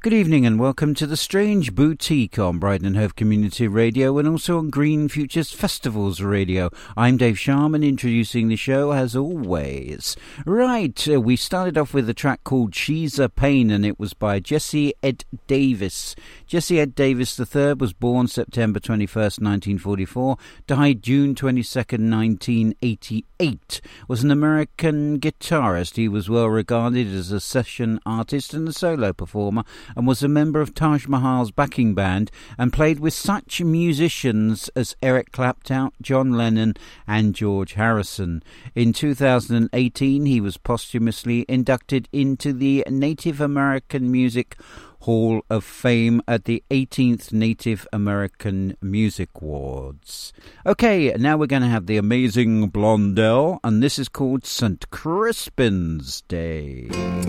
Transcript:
Good evening and welcome to the Strange Boutique on Brighton and Hove Community Radio and also on Green Futures Festivals Radio. I'm Dave Sharman introducing the show as always. Right, we started off with a track called She's a Pain and it was by Jesse Ed Davis. Jesse Ed Davis III was born September 21st, 1944, died June 22nd, 1988, was an American guitarist. He was well regarded as a session artist and a solo performer, and was a member of Taj Mahal's backing band and played with such musicians as Eric Clapton, John Lennon and George Harrison. In 2018, he was posthumously inducted into the Native American Music Hall of Fame at the 18th Native American Music Awards. Okay, now we're going to have the amazing Blondell, and this is called St. Crispin's Day.